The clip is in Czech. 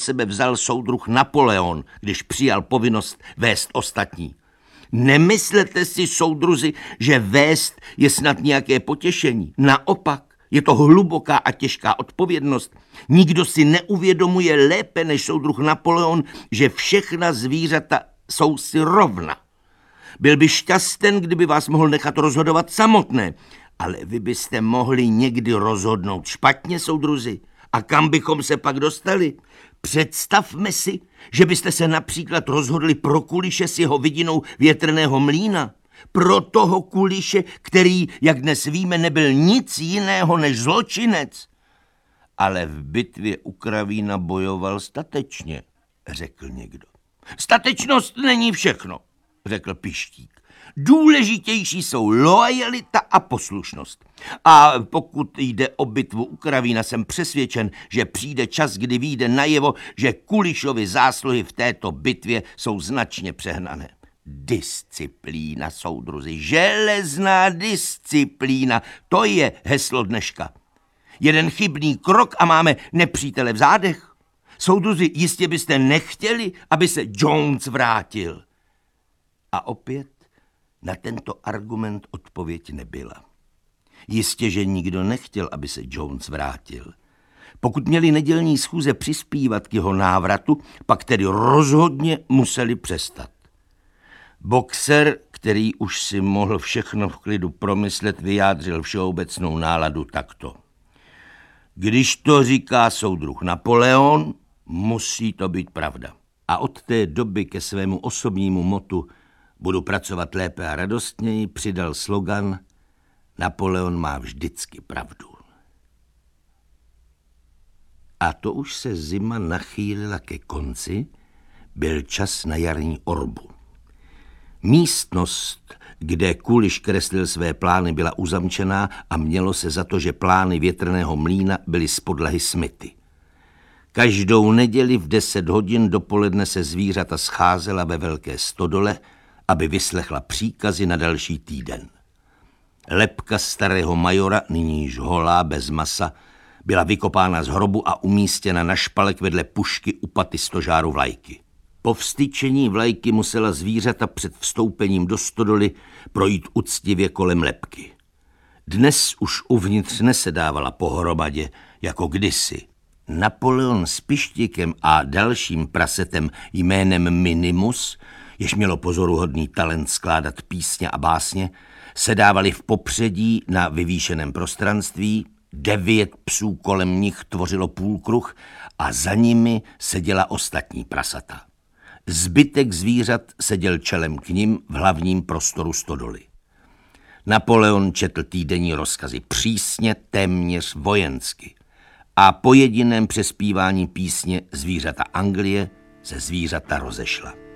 sebe vzal soudruh Napoleon, když přijal povinnost vést ostatní. Nemyslete si, soudruzi, že vést je snad nějaké potěšení. Naopak, je to hluboká a těžká odpovědnost. Nikdo si neuvědomuje lépe než soudruh Napoleon, že všechna zvířata jsou si rovna. Byl by šťasten, kdyby vás mohl nechat rozhodovat samotné, ale vy byste mohli někdy rozhodnout špatně, soudruzi. A kam bychom se pak dostali? Představme si, že byste se například rozhodli pro Kuliše s jeho vidinou větrného mlýna. Pro toho Kuliše, který, jak dnes víme, nebyl nic jiného než zločinec. Ale v bitvě u Kravína bojoval statečně, řekl někdo. Statečnost není všechno, řekl Pištík. Důležitější jsou loajalita a poslušnost. A pokud jde o bitvu u Kravína, jsem přesvědčen, že přijde čas, kdy vyjde najevo, že Kulišovy zásluhy v této bitvě jsou značně přehnané. Disciplína, soudruzi, železná disciplína, to je heslo dneška. Jeden chybný krok a máme nepřítele v zádech. Soudruzi, jistě byste nechtěli, aby se Jones vrátil. A opět na tento argument odpověď nebyla. Jistě, že nikdo nechtěl, aby se Jones vrátil. Pokud měli nedělní schůze přispívat k jeho návratu, pak tedy rozhodně museli přestat. Boxer, který už si mohl všechno v klidu promyslet, vyjádřil všeobecnou náladu takto. Když to říká soudruh Napoleon, musí to být pravda. A od té doby ke svému osobnímu motu budu pracovat lépe a radostněji přidal slogan Napoleon má vždycky pravdu. A to už se zima nachýlila ke konci, byl čas na jarní orbu. Místnost, kde Kuliš kreslil své plány, byla uzamčená a mělo se za to, že plány větrného mlýna byly z podlahy smyty. Každou neděli v 10 hodin dopoledne se zvířata scházela ve velké stodole, aby vyslechla příkazy na další týden. Lebka starého majora, nyní již holá, bez masa, byla vykopána z hrobu a umístěna na špalek vedle pušky u paty stožáru vlajky. Po vstyčení vlajky musela zvířata před vstoupením do stodoly projít uctivě kolem lebky. Dnes už uvnitř nesedávala pohromadě, jako kdysi. Napoleon s Pištíkem a dalším prasetem jménem Minimus, jež mělo pozoruhodný talent skládat písně a básně, sedávali v popředí na vyvýšeném prostranství, 9 psů kolem nich tvořilo půlkruh a za nimi seděla ostatní prasata. Zbytek zvířat seděl čelem k nim v hlavním prostoru stodoly. Napoleon četl týdenní rozkazy přísně, téměř vojensky. A po jediném přespívání písně Zvířata Anglie se zvířata rozešla.